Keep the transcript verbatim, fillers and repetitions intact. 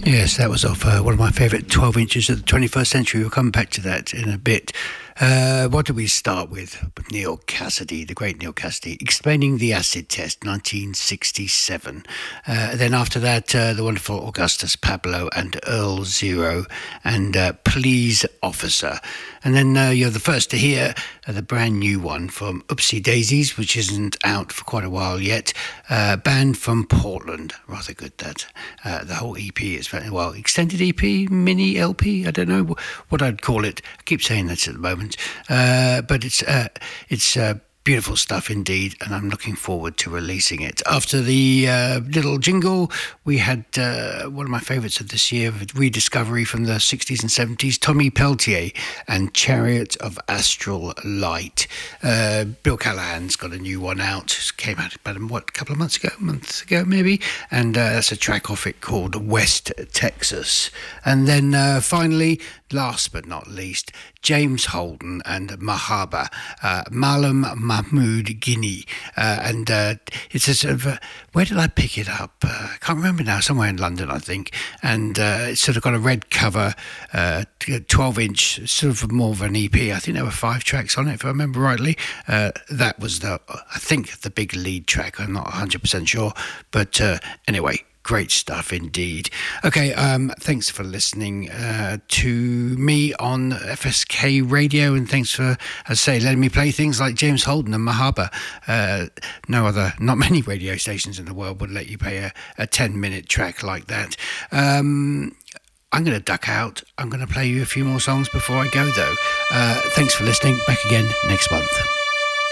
Yes, that was off uh, one of my favourite twelve inches of the twenty-first century. We'll come back to that in a bit. Uh, what do we start with? Neil Cassidy, the great Neil Cassidy, Explaining the Acid Test, nineteen sixty-seven. Uh, then after that, uh, the wonderful Augustus Pablo and Earl Zero and uh, Please Officer. And then uh, you're the first to hear uh, the brand new one from Oopsie Daisies, which isn't out for quite a while yet. Uh, band from Portland. Rather good, that. Uh, the whole E P is very well. Extended E P, mini L P, I don't know what I'd call it. I keep saying that at the moment. Uh, but it's uh, it's uh, beautiful stuff indeed, and I'm looking forward to releasing it. After the uh, little jingle, we had uh, one of my favourites of this year, rediscovery from the sixties and seventies, Tommy Peltier and Chariot of Astral Light. Uh, Bill Callahan's got a new one out, came out about what, a couple of months ago, a month ago maybe, and uh, that's a track off it called West Texas. And then uh, finally, last but not least, James Holden and Mahaba, uh, Malam Mahmood Guinea. Uh, and uh, it's a sort of, uh, where did I pick it up? Uh, I can't remember now, somewhere in London, I think. And uh, it's sort of got a red cover, uh, twelve inch, sort of more of an E P. I think there were five tracks on it, if I remember rightly. Uh, that was, the, I think, the big lead track. I'm not one hundred percent sure. But uh, anyway, great stuff indeed. Okay, um, thanks for listening uh, to me on F S K Radio, and thanks for, as I say, letting me play things like James Holden and Mahaba. Uh, no other, not many radio stations in the world would let you play a, a ten-minute track like that. Um, I'm going to duck out. I'm going to play you a few more songs before I go, though. Uh, thanks for listening. Back again next month.